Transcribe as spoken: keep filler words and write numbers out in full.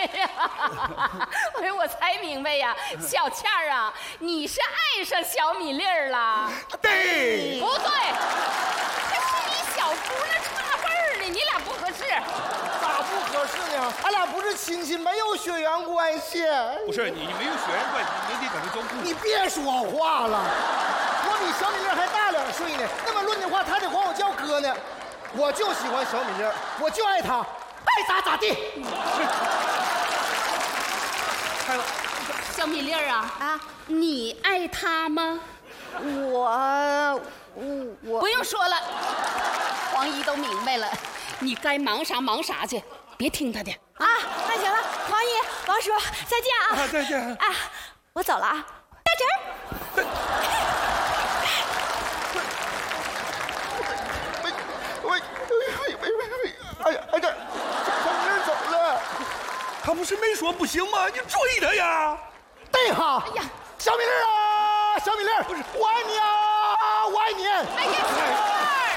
呀，哎，我才明白呀，小倩儿啊，你是爱上小米粒儿了？ 对， 不对，这是你小姑那差辈儿的，你俩不合适。 咋不合适呢？俺俩不是亲戚，没有血缘关系。 不是你没有血缘关系，你得跟他交故。 你别说话了，我比小米粒还大两岁呢。那么论的话，他得管我叫哥呢。我就喜欢小米粒，我就爱他，爱咋咋地。 开了， 小米粒儿啊啊，你爱他吗？ 我我我不用说了，黄姨都明白了，你该忙啥忙啥去，别听他的啊。那行了，黄姨、王叔，再见啊！ 啊，再见啊，我走了啊，大侄儿。 喂喂喂喂喂喂！哎呀哎呀，小米粒走了。 他不是没说不行吗？你追他呀！ 对哈！哎呀，小米粒啊，小米粒，不是我爱你啊，我爱你！ 哎呀，